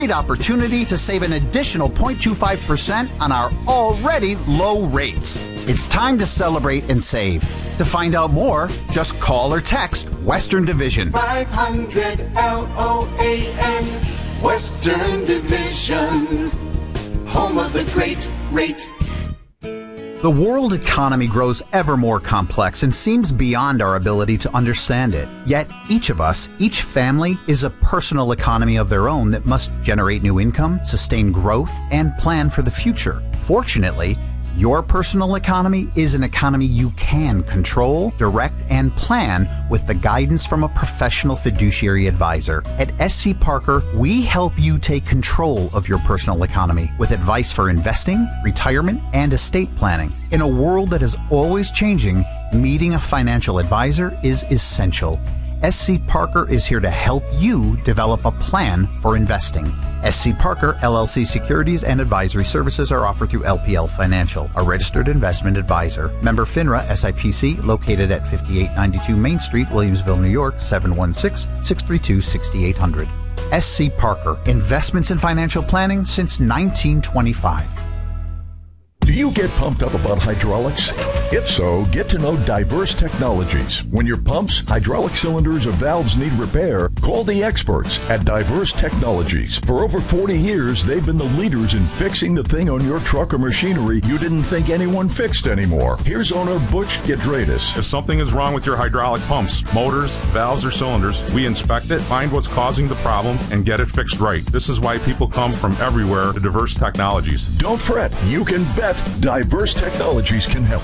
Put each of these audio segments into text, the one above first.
great opportunity to save an additional 0.25% on our already low rates. It's time to celebrate and save. To find out more, just call or text Western Division. 500 LOAN, Western Division, home of the great rate. The world economy grows ever more complex and seems beyond our ability to understand it. Yet each of us, each family, is a personal economy of their own that must generate new income, sustain growth, and plan for the future. Fortunately, your personal economy is an economy you can control, direct, and plan with the guidance from a professional fiduciary advisor. At SC Parker, we help you take control of your personal economy with advice for investing, retirement, and estate planning. In a world that is always changing, meeting a financial advisor is essential. SC Parker is here to help you develop a plan for investing. SC Parker, LLC Securities and Advisory Services are offered through LPL Financial, a registered investment advisor. Member FINRA SIPC, located at 5892 Main Street, Williamsville, New York, 716-632-6800. SC Parker, investments in financial planning since 1925. Do you get pumped up about hydraulics? If so, get to know Diverse Technologies. When your pumps, hydraulic cylinders, or valves need repair, call the experts at Diverse Technologies. For over 40 years, they've been the leaders in fixing the thing on your truck or machinery you didn't think anyone fixed anymore. Here's owner Butch Gidradis. If something is wrong with your hydraulic pumps, motors, valves, or cylinders, we inspect it, find what's causing the problem, and get it fixed right. This is why people come from everywhere to Diverse Technologies. Don't fret. You can bet Diverse Technologies can help.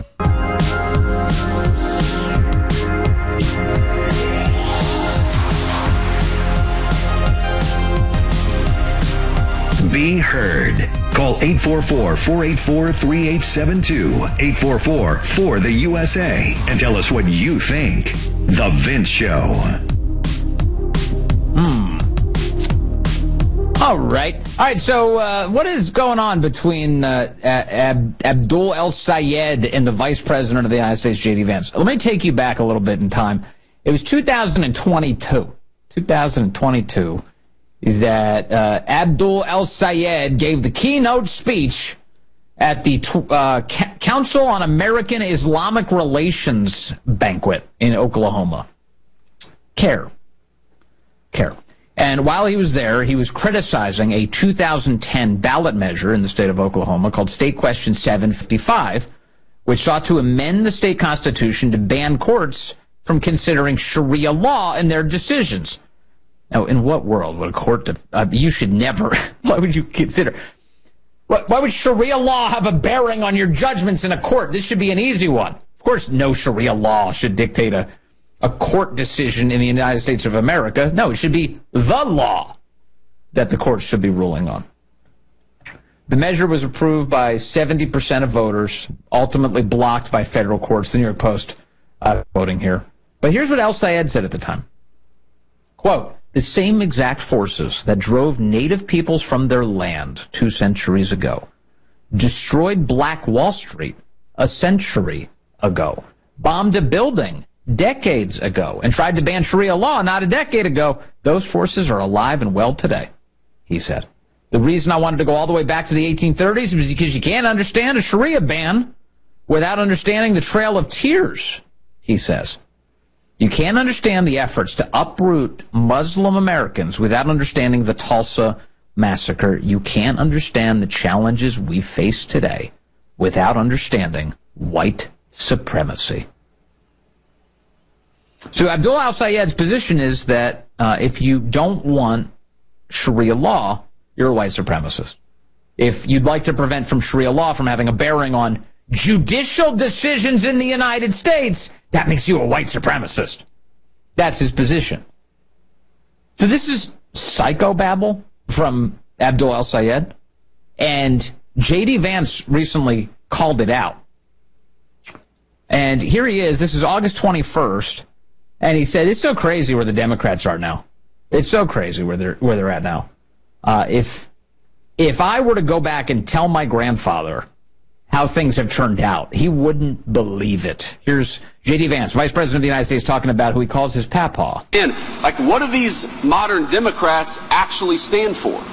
Be heard. Call 844-484-3872, 844-4-the-USA, and tell us what you think. The Vince Show. All right. So what is going on between Abdul El-Sayed and the Vice President of the United States, J.D. Vance? Let me take you back a little bit in time. It was 2022 that Abdul El-Sayed gave the keynote speech at the Council on American Islamic Relations banquet in Oklahoma. CAIR. And while he was there, he was criticizing a 2010 ballot measure in the state of Oklahoma called State Question 755, which sought to amend the state constitution to ban courts from considering Sharia law in their decisions. Now, in what world would a court, you should never, why would you consider, why would Sharia law have a bearing on your judgments in a court? This should be an easy one. Of course, no Sharia law should dictate a court decision in the United States of America. No, it should be the law that the courts should be ruling on. The measure was approved by 70% of voters, ultimately blocked by federal courts. The New York Post voting here. But here's what El-Sayed said at the time. Quote, the same exact forces that drove native peoples from their land 2 centuries ago destroyed Black Wall Street a century ago, bombed a building decades ago, and tried to ban Sharia law not a decade ago. Those forces are alive and well today, he said. The reason I wanted to go all the way back to the 1830s was because you can't understand a Sharia ban without understanding the Trail of Tears, he says. You can't understand the efforts to uproot Muslim Americans without understanding the Tulsa massacre. You can't understand the challenges we face today without understanding white supremacy. So Abdul El-Sayed's position is that if you don't want Sharia law, you're a white supremacist. If you'd like to prevent from Sharia law from having a bearing on judicial decisions in the United States, that makes you a white supremacist. That's his position. So this is psychobabble from Abdul El-Sayed, and J.D. Vance recently called it out. And here he is. This is August 21st. And he said, it's so crazy where the Democrats are now. It's so crazy where they're at now. If I were to go back and tell my grandfather how things have turned out. He wouldn't believe it. Here's J.D. Vance, Vice President of the United States, talking about who he calls his papaw. And, what do these modern Democrats actually stand for?